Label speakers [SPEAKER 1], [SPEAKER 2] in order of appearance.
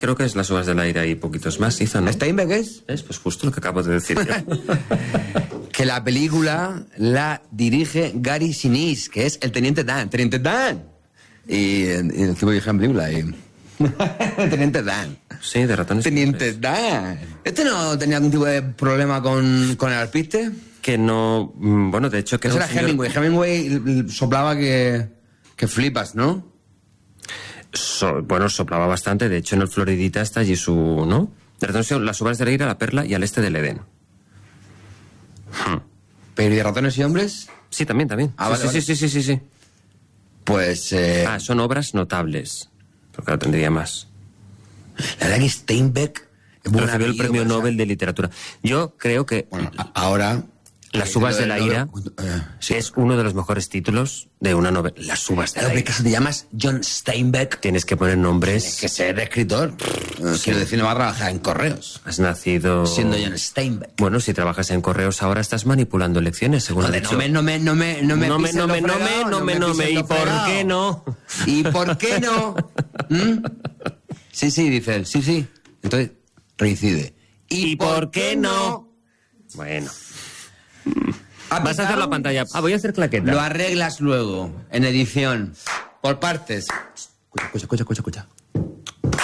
[SPEAKER 1] Creo que es Las uvas del aire y poquitos más hizo, ¿no?
[SPEAKER 2] ¿Steinbeck es?
[SPEAKER 1] Es pues justo lo que acabo de decir yo.
[SPEAKER 2] Que la película la dirige Gary Sinise, que es el Teniente Dan. ¡Teniente Dan! Y el tipo dije en película. Teniente Dan.
[SPEAKER 1] Sí, de ratones.
[SPEAKER 2] Teniente Dan. ¿Este no tenía algún tipo de problema con el alpiste?
[SPEAKER 1] Que no... Bueno, de hecho que
[SPEAKER 2] Eso
[SPEAKER 1] era
[SPEAKER 2] era Hemingway. Hemingway soplaba que flipas, ¿no?
[SPEAKER 1] Bueno, soplaba bastante. De hecho, en el Floridita está allí su... ¿no? De ratones son Las uvas del aire, La perla y Al este del Edén.
[SPEAKER 2] ¿Pero y de ratones y hombres?
[SPEAKER 1] Sí, también.
[SPEAKER 2] Ah,
[SPEAKER 1] sí,
[SPEAKER 2] vale,
[SPEAKER 1] sí.
[SPEAKER 2] Pues...
[SPEAKER 1] son obras notables. Porque lo tendría más.
[SPEAKER 2] La verdad que Steinbeck...
[SPEAKER 1] Recibió el premio Nobel de Literatura. Yo creo que...
[SPEAKER 2] Bueno, ahora...
[SPEAKER 1] Las uvas de la ira
[SPEAKER 2] sí.
[SPEAKER 1] es uno de los mejores títulos de una novela. Las uvas de la ira.
[SPEAKER 2] Que si te llamas John Steinbeck...
[SPEAKER 1] Tienes que poner nombres...
[SPEAKER 2] Tienes que ser escritor. Quiero decir, no va a trabajar en correos.
[SPEAKER 1] Has nacido...
[SPEAKER 2] Siendo John Steinbeck.
[SPEAKER 1] Bueno, si trabajas en correos ahora estás manipulando elecciones, según ha dicho.
[SPEAKER 2] No me.
[SPEAKER 1] ¿Y por qué no?
[SPEAKER 2] ¿Y por qué no? Sí, dice él. Sí. Entonces, reincide.
[SPEAKER 1] ¿Y por qué no? Bueno... Vas a hacer la pantalla. Voy a hacer claqueta.
[SPEAKER 2] Lo arreglas luego, en edición. Por partes. Escucha.